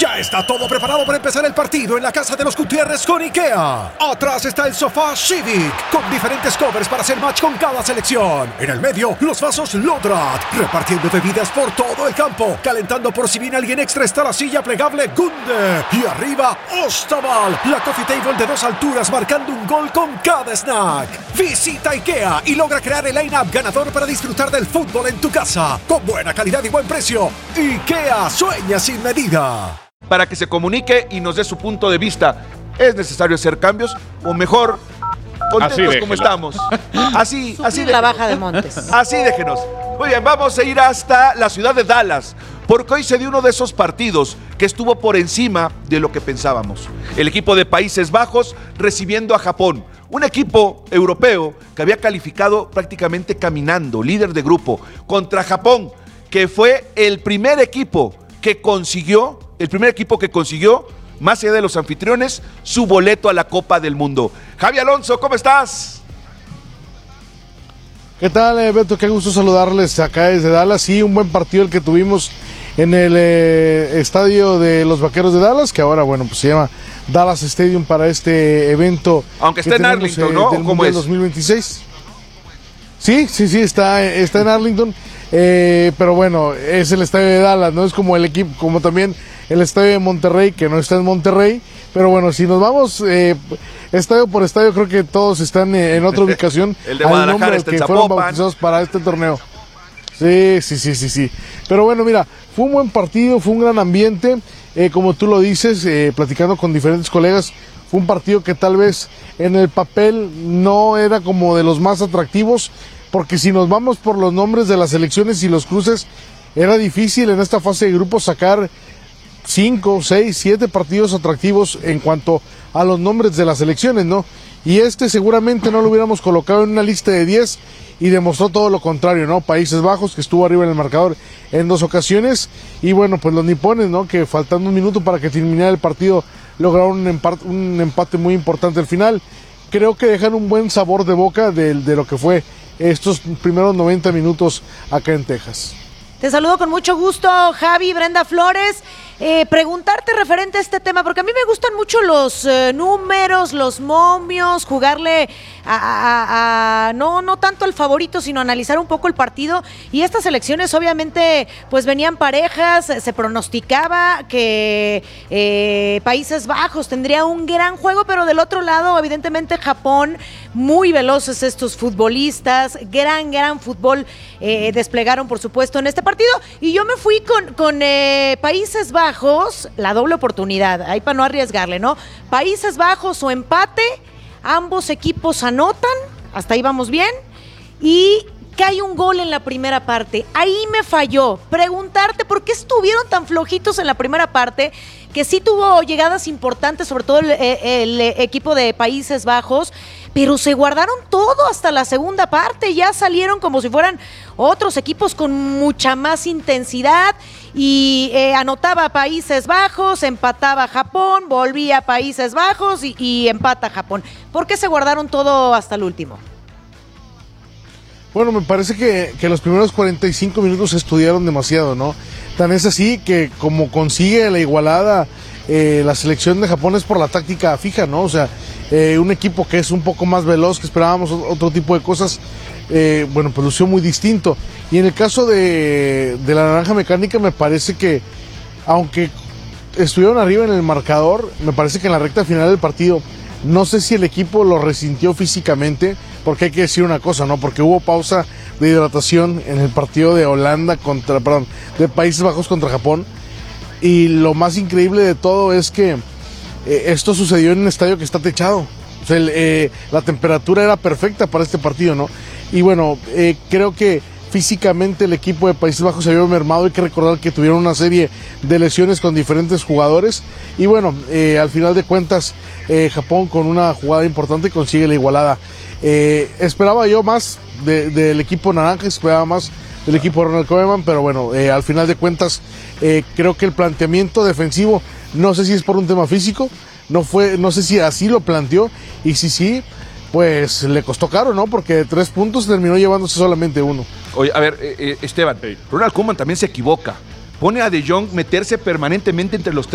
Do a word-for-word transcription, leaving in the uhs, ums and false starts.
Ya está todo preparado para empezar el partido en la casa de los Gutiérrez con IKEA. Atrás está el sofá Civic, con diferentes covers para hacer match con cada selección. En el medio, los vasos Lodrat, repartiendo bebidas por todo el campo. Calentando por si viene alguien extra está la silla plegable Gunde. Y arriba, Ostaval, la coffee table de dos alturas marcando un gol con cada snack. Visita IKEA y logra crear el line-up ganador para disfrutar del fútbol en tu casa. Con buena calidad y buen precio. IKEA, sueña sin medida. Para que se comunique y nos dé su punto de vista. ¿Es necesario hacer cambios? O mejor, contentos como estamos. Así, así de la baja de Montes. Así déjenos. Muy bien, vamos a ir hasta la ciudad de Dallas, porque hoy se dio uno de esos partidos que estuvo por encima de lo que pensábamos. El equipo de Países Bajos recibiendo a Japón. Un equipo europeo que había calificado prácticamente caminando, líder de grupo, contra Japón, que fue el primer equipo que consiguió El primer equipo que consiguió, más allá de los anfitriones, su boleto a la Copa del Mundo. Javi Alonso, ¿cómo estás? ¿Qué tal, eh, Beto? Qué gusto saludarles acá desde Dallas. Sí, un buen partido el que tuvimos en el eh, estadio de los Vaqueros de Dallas, que ahora, bueno, pues se llama Dallas Stadium para este evento. Aunque esté en Arlington, eh, ¿no? Del ¿Cómo Mundial es? dos mil veintiséis. Sí, sí, sí, está, está en Arlington. Eh, pero bueno, es el estadio de Dallas, no es como el equipo, como también el estadio de Monterrey, que no está en Monterrey. Pero bueno, si nos vamos eh, estadio por estadio, creo que todos están eh, en otra ubicación. El de Guadalajara está en que fueron Zapopan. bautizados para este torneo. Sí, sí, sí, sí, sí. Pero bueno, mira, fue un buen partido, fue un gran ambiente. Eh, como tú lo dices, eh, platicando con diferentes colegas, fue un partido que tal vez en el papel no era como de los más atractivos, porque si nos vamos por los nombres de las selecciones y los cruces, era difícil en esta fase de grupos sacar cinco, seis, siete partidos atractivos en cuanto a los nombres de las selecciones, ¿no? Y este seguramente no lo hubiéramos colocado en una lista de diez y demostró todo lo contrario, ¿no? Países Bajos, que estuvo arriba en el marcador en dos ocasiones, y bueno, pues los nipones, ¿no? Que faltando un minuto para que terminara el partido, lograron un empate, un empate muy importante al final. Creo que dejan un buen sabor de boca de, de lo que fue estos primeros noventa minutos acá en Texas. Te saludo con mucho gusto, Javi, Brenda Flores. Eh, preguntarte referente a este tema, porque a mí me gustan mucho los eh, números, los momios, jugarle a, a, a no, no tanto al favorito, sino analizar un poco el partido. Y estas elecciones obviamente pues venían parejas, se pronosticaba que eh, Países Bajos tendría un gran juego, pero del otro lado evidentemente Japón, muy veloces estos futbolistas, gran, gran fútbol eh, desplegaron por supuesto en este partido. Y yo me fui con, con eh, Países Bajos. Bajos, la doble oportunidad, ahí para no arriesgarle, ¿no? Países Bajos o empate, ambos equipos anotan, hasta ahí vamos bien, y cae un gol en la primera parte. Ahí me falló. Preguntarte por qué estuvieron tan flojitos en la primera parte, que sí tuvo llegadas importantes, sobre todo el, el, el equipo de Países Bajos, pero se guardaron todo hasta la segunda parte, ya salieron como si fueran otros equipos con mucha más intensidad y eh, anotaba Países Bajos, empataba Japón, volvía a Países Bajos y, y empata Japón. ¿Por qué se guardaron todo hasta el último? Bueno, me parece que, que los primeros cuarenta y cinco minutos se estudiaron demasiado, ¿no? Tan es así que como consigue la igualada eh, la selección de Japón es por la táctica fija, ¿no? O sea, eh, un equipo que es un poco más veloz, que esperábamos otro tipo de cosas, eh, bueno, pues lució muy distinto. Y en el caso de, de la Naranja Mecánica me parece que, aunque estuvieron arriba en el marcador, me parece que en la recta final del partido, no sé si el equipo lo resintió físicamente, porque hay que decir una cosa, ¿no? Porque hubo pausa de hidratación en el partido de Holanda contra, perdón, de Países Bajos contra Japón. Y lo más increíble de todo es que eh, esto sucedió en un estadio que está techado. O sea, el, eh, la temperatura era perfecta para este partido, ¿no? Y bueno, eh, creo que físicamente el equipo de Países Bajos se había mermado. Hay que recordar que tuvieron una serie de lesiones con diferentes jugadores. Y bueno, eh, al final de cuentas, eh, Japón con una jugada importante consigue la igualada. Eh, esperaba yo más de, del equipo naranja, esperaba más del equipo de Ronald Koeman, pero bueno, eh, al final de cuentas eh, creo que el planteamiento defensivo, no sé si es por un tema físico, no fue, no sé si así lo planteó, y si sí, pues le costó caro, ¿no? Porque de tres puntos terminó llevándose solamente uno. Oye, a ver, eh, eh, Esteban, Ronald Koeman también se equivoca, pone a De Jong meterse permanentemente entre los